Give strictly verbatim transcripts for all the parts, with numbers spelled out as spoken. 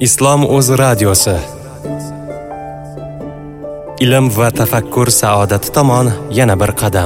Islom o'z radiosi. Ilm va tafakkur saodati tomon yana bir qadam.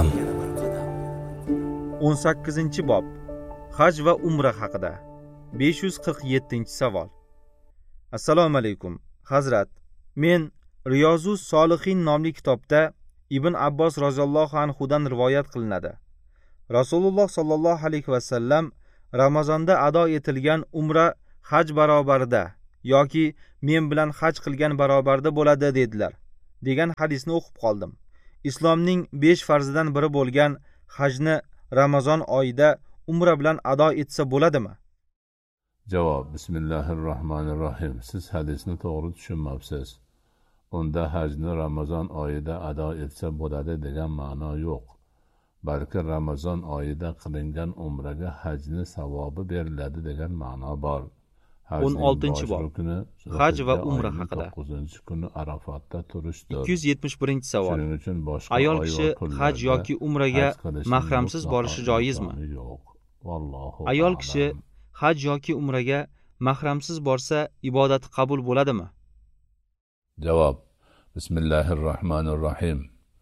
o'n sakkizinchi bob. Haj va umra haqida. besh yuz qirq yettinchi savol. Assalomu alaykum. Hazrat, men Riyozuz Solihin nomli kitobda Ibn Abbos roziyallohu anhu dan rivoyat qilinadi. Rasululloh sallallohu alayhi va sallam Ramazonda ado etilgan umra haj barobarida yoki men bilan haj qilgan barobarida bo'ladi dedilar, degan hadisni o'qib qoldim. Islomning besh farzidan biri bo'lgan hajni Ramazon oyida umra bilan ado etsa bo'ladimi? Javob: Bismillahirrohmanirrohim. Siz hadisni to'g'ri tushunmabsiz. Unda hajni Ramazon oyida ado etsa bo'ladi degan ma'no yo'q. Balki Ramazon oyida qilingan umraga hajni savobi beriladi degan ma'no bor. o'n oltinchi bob. Haj va umra haqida. to'qqizinchi kuni Arafatda turishdir. ikki yuz yetmish birinchi savol. Shuning uchun boshqa ayol kishi haj yoki umraga mahramsiz borishi joizmi? Yo'q. Vallohu Ayol kishi haj yoki umraga mahramsiz borsa ibodati qabul bo'ladimi? Javob: Bismillahirrohmanirrohim.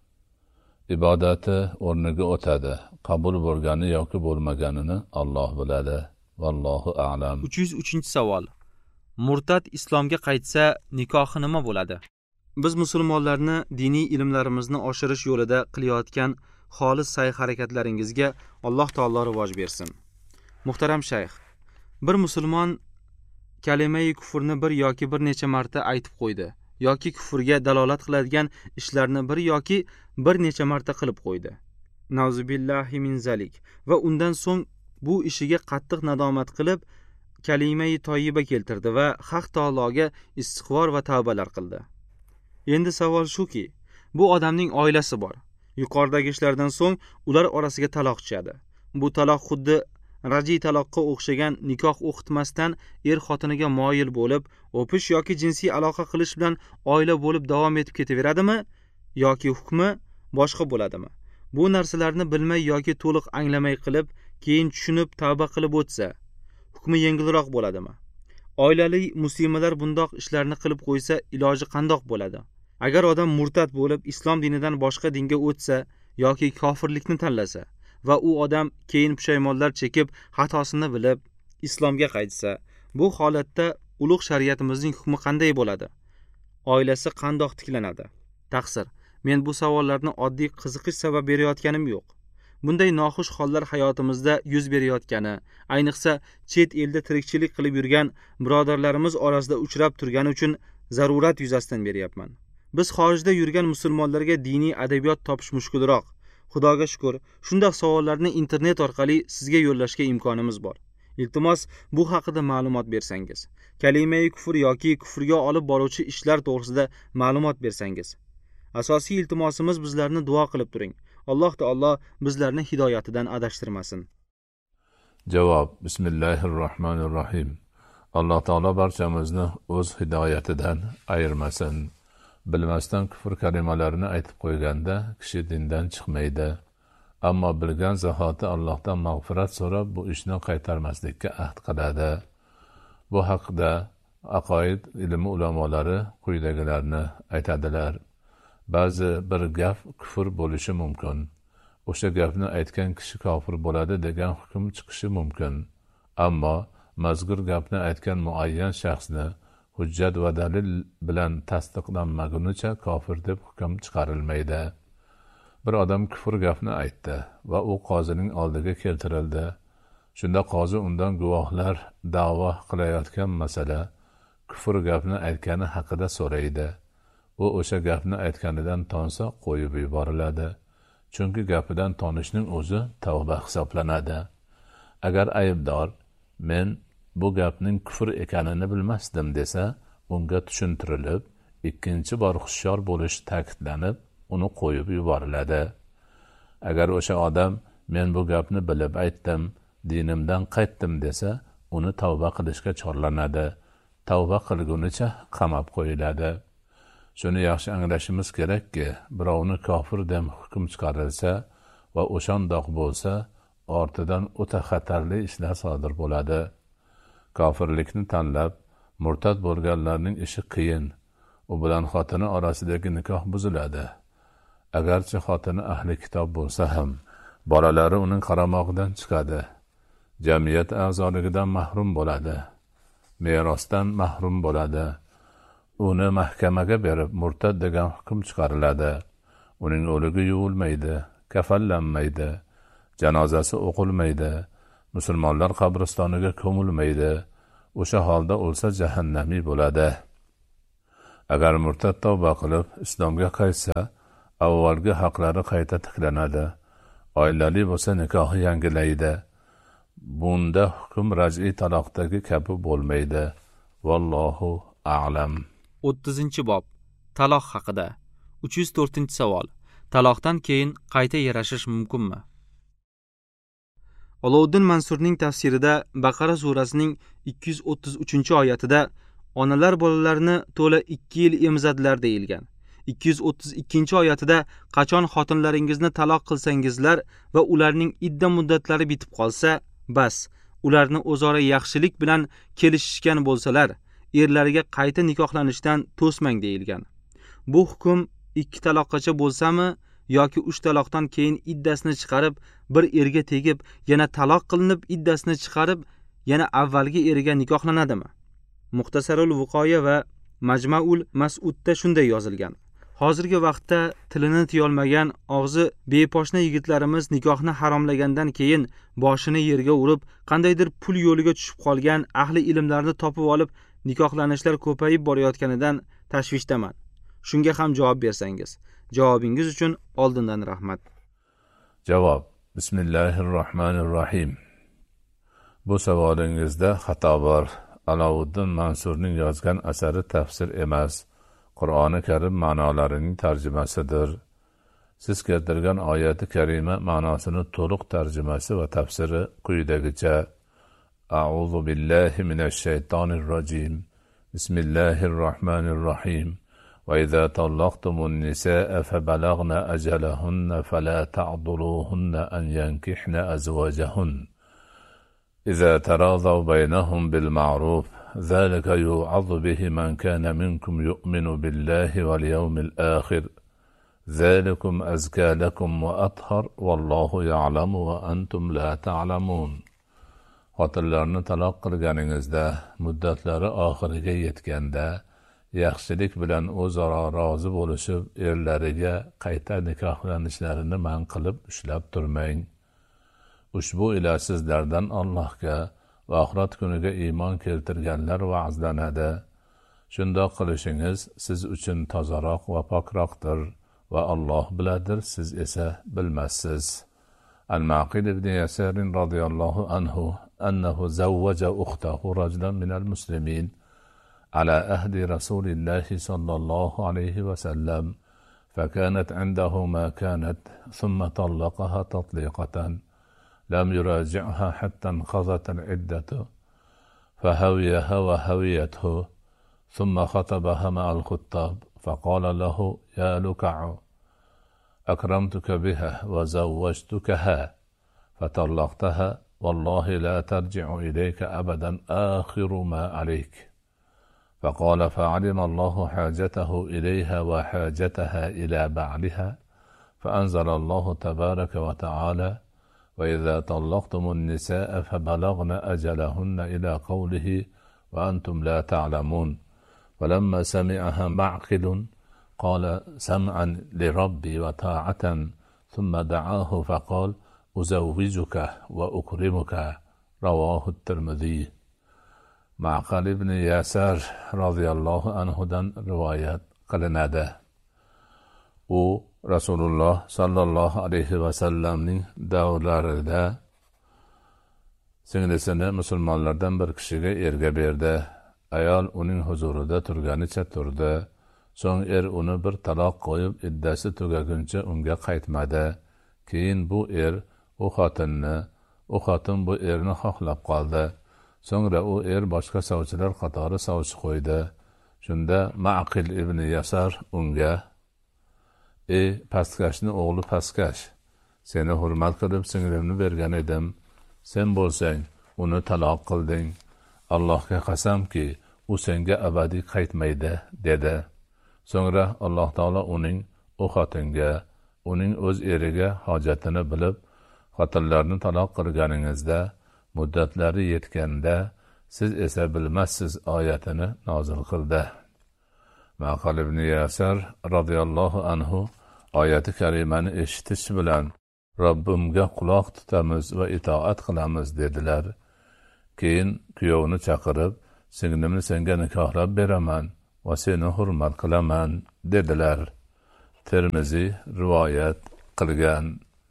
Ibodati o'rniga o'tadi. Qabul bo'lgani yoki bo'lmaganini Alloh biladi. Vallohu a'lam. uch yuz uchinchi savol. Murtad islomga qaytsa nikohi nima bo'ladi? Biz musulmonlarni diniy ilmlarimizni oshirish yo'lida qilayotgan xolis sa'y-harakatlaringizga Alloh taolo rivoj bersin. Muhtaram shayx, bir musulmon kalima-i kufrni bir yoki bir necha marta aytib qo'ydi yoki kufrga dalolat qiladigan ishlarni bir yoki bir necha marta qilib qo'ydi. Nauzubillahi min zalik. Va undan so'ng bu ishiga qattiq nadomat qilib kalima-i toyiba keltirdi va Haq taologa istig'for va tavbalar qildi. Endi savol shuki, bu odamning oilasi bor. Yuqoridagi ishlardan so'ng ular orasiga taloq tushadi. Bu taloq xuddi rajiy taloqqa o'xshagan nikoh o'qitmasdan er xotiniga moyil bo'lib, o'pish yoki jinsiy aloqa qilish bilan oila bo'lib davom etib ketaveradimi yoki hukmi boshqa bo'ladimi? Bu narsalarni bilmay yoki to'liq anglamay qilib, keyin tushunib tavba qilib o'tsa, hukmi yengilroq bo'ladimi? Oilali muslimalar bundoq ishlarni qilib qo'ysa iloji qandoq bo'ladi? Agar odam murtad bo'lib islom dinidan boshqa dinga o'tsa yoki kofirlikni tanlasa va u odam keyin pushaymonlar chekib xatosini bilib islomga qaytsa, bu holatda ulug' shariatimizning hukmi qanday bo'ladi? Oilasi qandoq tiklanadi? Taqsir, men bu savollarni oddiy qiziqish sabab berayotganim yo'q. Bunday noxush hollar hayotimizda yuz berayotgani, ayniqsa chet elda tirikchilik qilib yurgan birodarlarimiz orasida uchrab turgani uchun zarurat yuzasidan beryapman. Biz xorijda yurgan musulmonlarga diniy adabiyot topish mushkulroq. Xudoga shukr, shunday savollarni internet orqali sizga yo'llashga imkonimiz bor. Iltimos, bu haqida ma'lumot bersangiz. Kalima-i kufr yoki kufrga olib boruvchi ishlar to'g'risida ma'lumot bersangiz. Asosiy iltimosimiz bizlarni duo qilib turing. Alloh taolo bizlarni hidoyatidan adashtirmasin. Javob: Bismillahirrohmanirrohim. Alloh taolo barchamizni o'z hidoyatidan ayirmasin. Bilmasdan kufr kalimalarini aytib qo'yganda kishi dindan chiqmaydi. Ammo bilgan zahoti Allohdan mag'firat so'rab bu ishni qaytarmaslikka ahd qiladi. Bu haqda aqoid ilmi ulamolari quyidagilarni aytadilar. Ba'zi bir gap kufr bo'lishi mumkin. O'sha gapni aytgan kishi kofir bo'ladi degan hukm chiqishi mumkin. Ammo mazkur gapni aytgan muayyan shaxsni hujjat va dalil bilan tasdiqlanmagunicha kofir deb hukm chiqarilmaydi. Bir odam kufr gapni aytdi va u qozining oldiga keltirildi. Shunda qozi undan guvohlar da'vo qilayotgan masala kufr gapni aytgani haqida so'raydi. U o'sha gapni aytganidan tonsa qo'yib yuboriladi. Chunki gapidan tonishning o'zi tavba hisoblanadi. Agar aybdor men bu gapning kufr ekanini bilmasdim desa, unga tushuntirilib, ikkinchi bor hushyor bo'lish ta'kidlanib, uni qo'yib yuboriladi. Agar o'sha odam men bu gapni bilib aytdim, dinimdan qaytdim desa, uni tavba qilishga chorlanadi. Tavba qilgunicha qamab qo'yiladi. Shuni yaxshi anglashimiz kerakki, birovni kofir deb hukm chiqarilsa va o'shandoq bo'lsa, ortidan o'ta xatarli ishlar sodir bo'ladi. Kofirlikni tanlab Murtad bo'lganlarning ishi qiyin. U bilan xotini orasidagi nikoh buziladi. Agarchi xotini ahli kitob bo'lsa ham, bolalari uning qaramog'idan chiqadi. Jamiyat a'zoligidan mahrum bo'ladi. Merosdan mahrum bo'ladi. Uni mahkamaga berib murtad degan hukm chiqariladi. Uning o'ligi yuvilmaydi, kafallanmaydi, janozasi o'qilmaydi, musulmonlar qabristoniga ko'milmaydi. O'sha holda o'lsa jahannamiy bo'ladi. Agar murtad tavba qilib islomga qaytsa, avvalgi haqlari qayta tiklanadi. Oilali bo'lsa nikohi yangilaydi. Bunda hukm raj'iy taloqdagi kabi bo'lmaydi. Vallohu a'lam. o'ttizinchi bob. Taloq haqida. uch yuz to'rtinchi savol. Taloqdan keyin qayta yarashish mumkinmi? Olovuddin Mansurning tafsirida Baqara surasining ikki yuz o'ttiz uchinchi oyatida onalar bolalarini to'la ikki yil emizadilar deyilgan. ikki yuz o'ttiz ikkinchi oyatida qachon xotinlaringizni taloq qilsangizlar va ularning idda muddatlari bitib qolsa, bas, ularni o'zaro yaxshilik bilan kelishishgan bo'lsalar, erlariga qayta nikohlanishdan to'smang deyilgan. Bu hukm ikki taloqqacha bo'lsami yoki uch taloqdan keyin iddasini chiqarib, bir erga tegib, yana taloq qilinib iddasini chiqarib, yana avvalgi eriga nikohlanadimi? Muxtasarul Vuqoya va Majmaul Mas'udda shunday yozilgan. Hozirgi vaqtda tilini tiyolmagan, og'zi beposhna yigitlarimiz nikohni haromlagandan keyin boshini yerga urib, qandaydir pul yo'liga tushib qolgan ahli ilmlarni topib olib, nikohlanishlar ko'payib borayotganidan tashvishdaman. Shunga ham javob bersangiz. Javobingiz uchun oldindan rahmat. Javob. Bismillahirrohmanirrohim. Bu savolingizda xato bor. Alovuddin Mansurning yozgan asari tafsir emas, Qur'oni Karim ma'nolarining tarjimasidir. Siz keltirgan oyati karima ma'nosini to'liq tarjimasi va tafsiri quyidagicha: A'udhu billahi minash shaytonir rojim. Bismillahirrohmanirrohim. وإذا طلقتم النساء فبلغن أجلهن فلا تعضلوهن أن ينكحن أزواجهن إذا تراضوا بينهم بالمعروف ذلك يوعظ به من كان منكم يؤمن بالله واليوم الآخر ذلكم أزكى لكم وأطهر والله يعلم وأنتم لا تعلمون. Xotinlarni taloq qilganingizda muddatlari oxiriga yetganda yaxshilik bilan o'zaro rozi bo'lishib, erlariga qayta nikohlanishlarini man qilib ushlab turmang. Ushbu ila sizlardan Allohga va oxirat kuniga iymon keltirganlar va'zlanadi. Shundoq qilishingiz siz uchun tozaroq va pokroqdir va Alloh biladir, siz esa bilmassiz. Al-Maqil ibn Yasar radhiyallohu anhu annahu zawwaja ukhtahu rajulan minal muslimin على أهد رسول الله صلى الله عليه وسلم فكانت عنده ما كانت ثم طلقها تطليقة لم يراجعها حتى انقضت العدة فهويها وهويته ثم خطبها مع الخطاب فقال له يا لكع أكرمتك بها وزوجتكها فطلقتها والله لا ترجع إليك أبدا آخر ما عليك. فقال فعلم الله حاجته إليها وحاجتها إلى بعلها فأنزل الله تبارك وتعالى وإذا طلقتم النساء فبلغن أجلهن إلى قوله وأنتم لا تعلمون. فلما سمعها معقل قال سمعا لربي وطاعة ثم دعاه فقال أزوجك وأكرمك. رواه الترمذي. Ma'qal ibn Yasar radhiyallohu anhudan rivoyat qilinadi. U Rasululloh sallallohu alayhi va sallamning davrlarida singlisini musulmonlardan bir kishiga erga berdi. Ayol uning huzurida turganicha turdi. So'ng er uni bir taloq qo'yib, iddasi tugaguncha unga qaytmadi. Keyin bu er u xotinni, u xotin bu erni xohlab qoldi. So'ngra u er boshqa sovchilar qatori sovchi qo'ydi. Shunda Ma'qil ibn Yasar unga: "Ey pastkashni o'g'li pastkash, seni hurmat qilib singlimni bergan edim. Sen bo'lsang uni taloq qilding. Allohga qasamki, u senga abadiy qaytmaydi, dedi. So'ngra Alloh taolo uning u xotinga, uning o'z eriga hojatini bilib, xotinlarni taloq qilganingizda, muddatlari yetganda, siz esa bilmassiz oyatini nozil qildi. Maqal ibn Yasar radhiyallohu anhu oyati karimani eshitish bilan Robbimga quloq tutamiz va itoat qilamiz dedilar. Keyin kuyovni chaqirib, singlimni senga nikohlab beraman va seni hurmat qilaman dedilar. Termiziy rivoyat qilgan.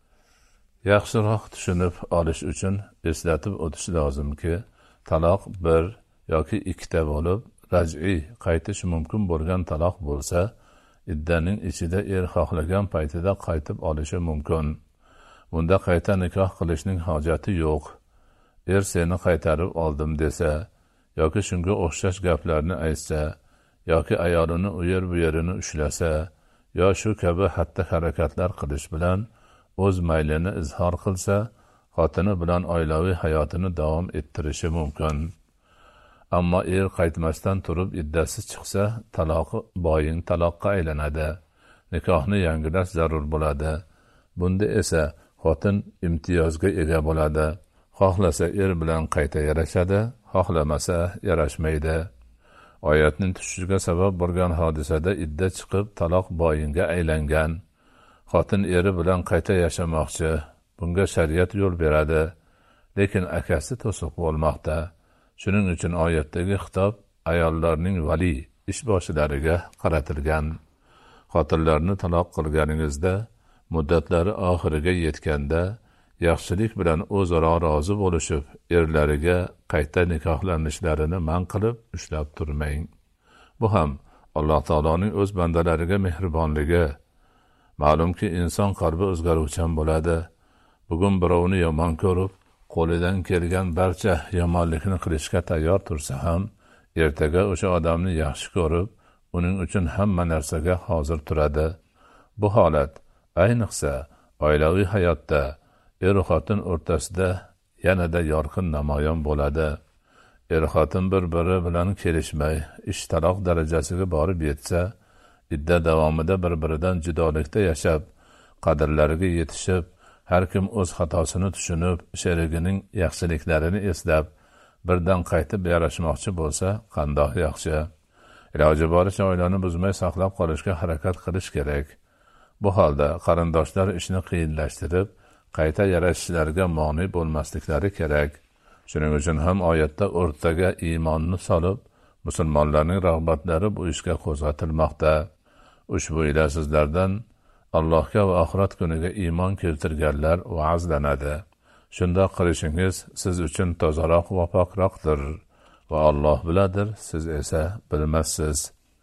Yaxshiroq tushunib olish uchun eslatib o'tish lozimki, taloq bir yoki ikkita bo'lib, raj'iy qaytish mumkin bo'lgan taloq bo'lsa, iddaning ichida er xohlagan paytida qaytib olishi mumkin. Bunda qayta nikoh qilishning hojati yo'q. Er seni qaytarib oldim desa, yoki shunga o'xshash gaplarni aytsa, yoki ayolini u yer bu yerini ushlasa, yo shu kabi xatti harakatlar qilish bilan o'z maylini izhor qilsa, xotini bilan oilaviy hayotini davom ettirishi mumkin. Ammo er qaytmasdan turib iddasi chiqsa, taloqi boyin taloqqa aylanadi. Nikohni yangilash zarur bo'ladi. Bunda esa xotin imtiyozga ega bo'ladi. Xohlasa er bilan qayta yarashadi, xohlamasa yarashmaydi. Oyatning tushishiga sabab bo'lgan hodisada idda chiqib taloq boyinga aylangan. Xotin eri bilan qayta yashamoqchi. Bunga shariat yo'l beradi, lekin akasi to'siq bo'lmoqda. Shuning uchun oyatdagi xitob ayollarning vali ishboshilariga qaratilgan. Xotinlarni taloq qilganingizda, muddatlari oxiriga yetganda, yaxshilik bilan o'zaro rozi bo'lishib, erlariga qayta nikohlanishlarini man qilib ushlab turmang. Bu ham Alloh taoloning o'z bandalariga mehribonligi. Ma'lumki, inson qalbi o'zgaruvchan bo'ladi. Bugun birovni yomon ko'rib, qo'lidan kelgan barcha yomonlikni qilishga tayyor tursa ham, ertaga o'sha odamni yaxshi ko'rib, uning uchun hamma narsaga hozir turadi. Bu holat ayniqsa oilaviy hayotda er-xotin o'rtasida yanada yorqin namoyon bo'ladi. Er-xotin bir-biri bilan kelishmay, ish taloq darajasiga borib yetsa, idda davomida bir-biridan judolikda yashab, qadrlariga yetishib, har kim o'z xatosini tushunib, sherigining yaxshiliklarini eslab, birdan qaytib yarashmoqchi bo'lsa, qandoq yaxshi. Iloji boricha oilani buzmay saqlab qolishga harakat qilish kerak. Bu holda qarindoshlar ishni qiyinlashtirib, qayta yarashishlariga ma'ni bo'lmasliklari kerak. Shuning uchun ham oyatda o'rtaga iymonni solib, musulmonlarning rag'batlari bu ishga qo'zg'atilmoqda. Ushbu ila sizlardan Allohga va oxirat kuniga iymon keltirganlar va'zlanadi. Shundoq qilishingiz siz uchun tozaroq va pokroqdir va Alloh biladir, siz esa bilmassiz.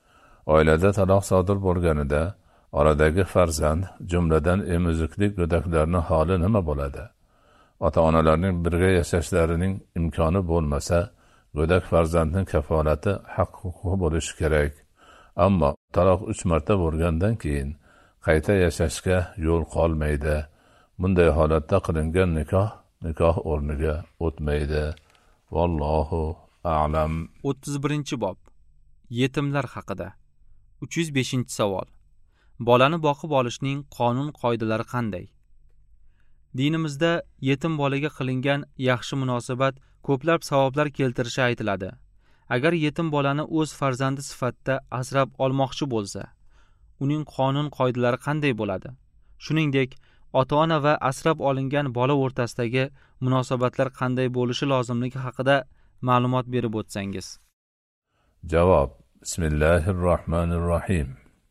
Oilada taloq sodir bo'lganida oradagi farzand, jumladan emiziklik go'daklarning holi nima bo'ladi? Ota-onalarning birga yashashlarining imkoni bo'lmasa, go'dak farzandning kafolati haq-huquqi bo'lishi kerak. Ammo taloq uch marta bo'lgandan keyin qayta yashashga yo'l qolmaydi. Bunday holatda qilingan nikoh nikoh o'rniga o'tmaydi. Vallohu a'lam. o'ttiz birinchi bob. Yetimlar haqida. uch yuz beshinchi savol. Bolani boqib olishning qonun qoidalari qanday? Dinimizda yetim bolaga qilingan yaxshi munosabat ko'plab savoblar keltirishi aytiladi. Agar yetim bolani o'z farzandi sifatida asrab olmoqchi bo'lsa, uning qonun qoidalari qanday bo'ladi? Shuningdek, ota-ona va asrab olingan bola o'rtasidagi munosabatlar qanday bo'lishi lozimligi haqida ma'lumot berib o'tsangiz. Javob: Bismillahirrohmanirrohim.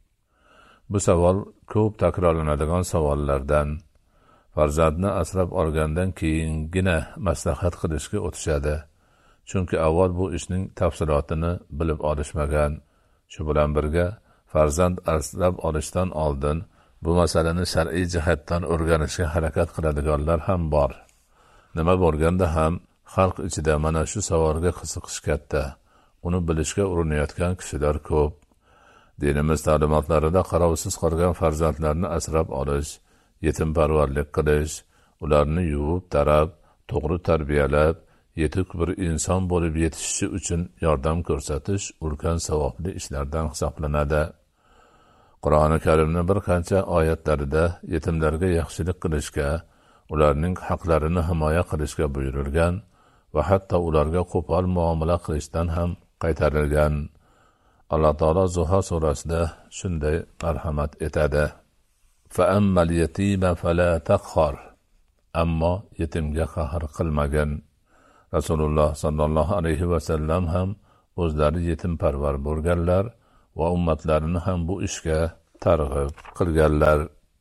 Bu savol ko'p takrorlanadigan savollardan. Farzandni asrab olgandan keyingina maslahat qilishga o'tishadi. Chunki avval bu ishning tafsilotini bilib olishmagan. Shu bilan birga farzand asrab olishdan oldin bu masalani shar'iy jihatdan o'rganishga harakat qiladiganlar ham bor. Nima bo'lganda ham xalq ichida mana shu savolga qiziqish katta. Uni bilishga urinayotgan kishilar ko'p. Dinimiz ta'limotlarida qarovsiz qolgan farzandlarni asrab olish, yetimparvarlik qilish, ularni yuvib, tarab, to'g'ri tarbiyalab, yetuk bir inson bo'lib yetishishi uchun yordam ko'rsatish ulkan savobli ishlardan hisoblanadi. Qur'oni Karimning bir qancha oyatlarida yetimlarga yaxshilik qilishga, ularning haqlarini himoya qilishga buyurilgan va hatto ularga qo'pol muomala qilishdan ham qaytarilgan. Alloh taolo Zuho surasida shunday marhamat etadi: "Fa ammal yatima fala taqhar." Ammo yetimga qahr qilmagin. Rasululloh sallallohu alayhi va sallam ham o'zlari yetimparvar bo'lganlar va ummatlarini ham bu ishga targ'ib qilganlar.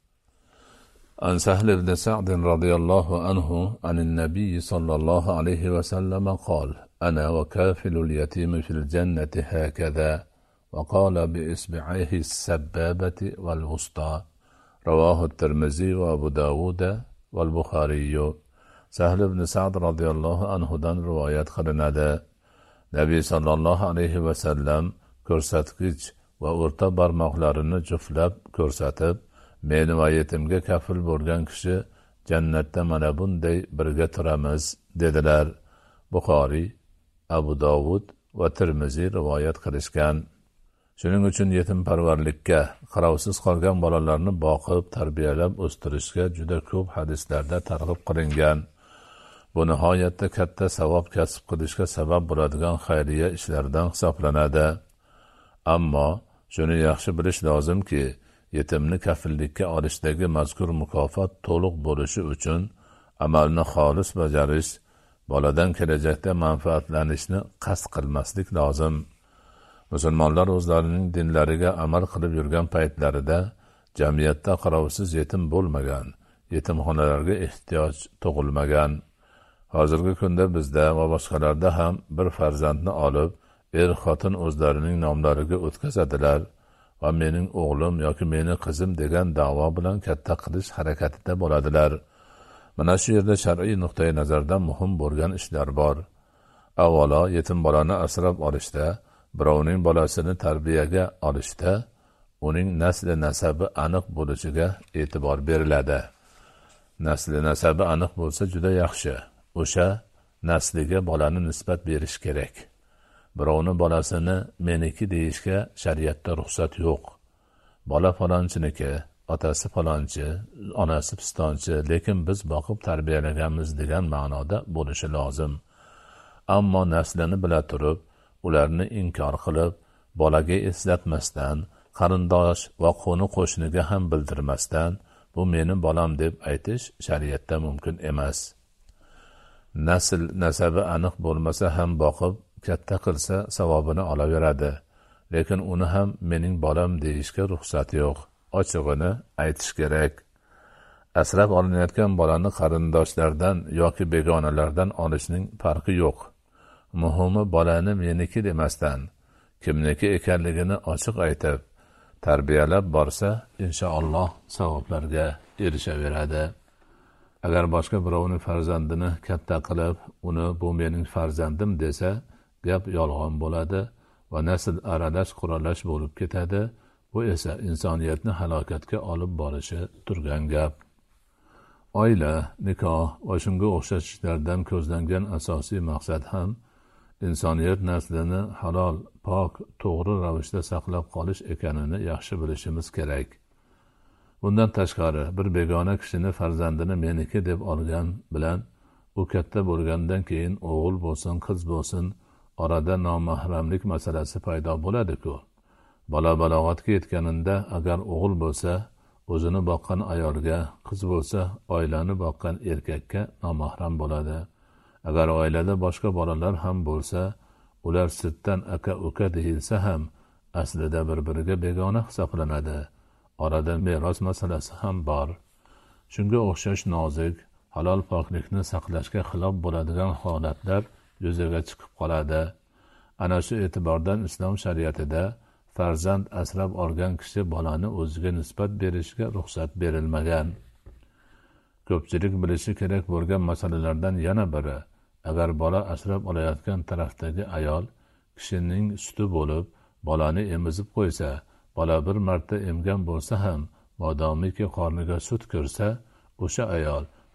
An Sahl ibn Sa'd radhiyallohu anhu anin nabiy sallallohu alayhi va sallam qol: "Ana wa kafilul yatim fil jannati hakaza." وقال بإصبعيه السبابة والوسطى. رواه الترمذي وأبو داود والبخاري. Sahl ibn Sa'd radhiyallohu anhudan rivoyat qilinadi. Nabiy sallallohu alayhi va sallam ko'rsatkich va o'rta barmoqlarini juftlab ko'rsatib, "Meni va yetimga kafil bo'lgan kishi jannatda mana bunday birga turamiz" dedilar. Buxoriy, Abu Dovud va Tirmiziy rivoyat qilishgan. Shuning uchun yetimparvarlikka, qarovsiz qolgan bolalarni boqib, tarbiyalab o'stirishga juda ko'p hadislarda targ'ib qilingan. Bu nihoyatda katta savob kasb qilishga sabab bo'ladigan xayriya ishlardan hisoblanadi. Ammo shuni yaxshi bilish lozimki, yetimni kafillikka olishdagi mazkur mukofot to'liq bo'lishi uchun amalni xolis bajarish, boladan kelajakda manfaatlanishni qasd qilmaslik lozim. Musulmonlar o'zlarining dinlariga amal qilib yurgan paytlarida jamiyatda qarovsiz yetim bo'lmagan, yetimxonalarga ehtiyoj tug'ilmagan. Hozirgi kunda bizda va boshqalarda ham bir farzandni olib, er-xotin o'zlarining nomlariga o'tkazadilar va mening o'g'lim yoki meni qizim degan da'vo bilan katta qilish harakatida bo'ladilar. Mana shu yerda shar'iy nuqtai nazardan muhim bo'lgan ishlar bor. Avvalo, yetim bolani asrab olishda, birovning bolasini tarbiyaga olishda uning nasli nasabi aniq bo'lishiga e'tibor beriladi. Nasli nasabi aniq bo'lsa juda yaxshi. O'sha nasliga bolani nisbat berish kerak. Birovning bolasini meniki deyishga shariatda ruxsat yo'q. Bola falonchinniki, otasi falonchi, onasi pistonchi, lekin biz boqib tarbiyalaganmiz degan ma'noda bo'lishi lozim. Ammo naslini bila turib, ularni inkor qilib, bolaga eslatmasdan, qarindosh va qo'ni qo'shniga ham bildirmasdan, bu meni bolam deb aytish shariatda mumkin emas. Nasl nasabi aniq bo'lmasa ham boqib, katta qilsa savobini olaveradi. Lekin uni ham mening bolam deyishga ruxsat yo'q. Ochig'ini aytish kerak. Asrab olinayotgan bolani qarindoshlardan yoki begonalardan olishning farqi yo'q. Muhimi bolani meniki demasdan, kimniki ekanligini ochiq aytib, tarbiyalab borsa, inshaalloh savoblarga erishaveradi. Agar boshqa birovning farzandini katta qilib, uni bu mening farzandim desa, gap yolg'on bo'ladi va nasl aralash quralash bo'lib ketadi. Bu esa insoniyatni halokatga olib borishi turgan gap. Oila, nikoh va shunga o'xshash ishlardan ko'zlangan asosiy maqsad ham insoniyat naslini halol, pok, to'g'ri ravishda saqlab qolish ekanini yaxshi bilishimiz kerak. Bundan tashqari, bir begona kishini farzandini meniki deb olgan bilan, u katta bo'lgandan keyin o'g'il bo'lsin, qiz bo'lsin, orada nomahramlik masalasi paydo bo'ladi-ku. Bola balog'atga yetganida agar o'g'il bo'lsa, o'zini boqqan ayolga, qiz bo'lsa, oilani boqqan erkakka nomahram bo'ladi. Agar oilada boshqa bolalar ham bo'lsa, ular sirtdan aka-uka deyilsa ham, aslida bir-biriga begona hisoblanadi. Orada meros masalasi ham bor. Shunga o'xshash nozik, halol poklikni saqlashga xilof bo'ladigan holatlar yuzaga chiqib qoladi. Ana shu e'tibordan islom shariatida farzand asrab olgan kishi bolani o'ziga nisbat berishga ruxsat berilmagan. Ko'pchilik bilishi kerak bo'lgan masalalardan yana biri, agar bola asrab olayotgan tarafdagi ayol kishining suti bo'lib, bolani emizib qo'ysa, bola bir marta emgan bo'lsa ham, modomiki qorniga sut kirsa, o'sha ayol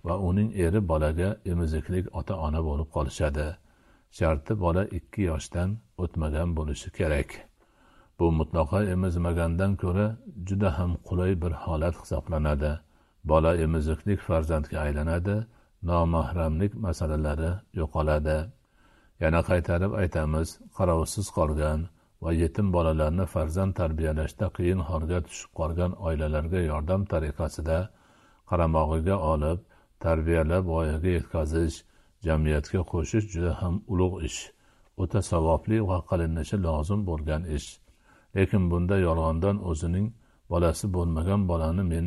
va uning eri bolaga emiziklik ota-ona bo'lib qolishadi. Sharti bola ikki yoshdan o'tmagan bo'lishi kerak. Bu mutlaqo emizmagandan ko'ra juda ham qulay bir holat hisoblanadi. Bola emiziklik farzandga aylanadi, nomahramlik masalalari yo'qoladi. Yana qaytarib aytamiz, qarovsiz qolgan va yetim bolalarni farzand tarbiyalashda qiyin holga tushib qolgan oilalarga yordam tariqasida qaramog'iga olib, tarbiyalab voyaga yetkazish, jamiyatga qo'shish juda ham ulug' ish, o'ta savobli va qilinishi lozim bo'lgan ish. Lekin bunda yolg'ondan o'zining bolasi bo'lmagan bolani men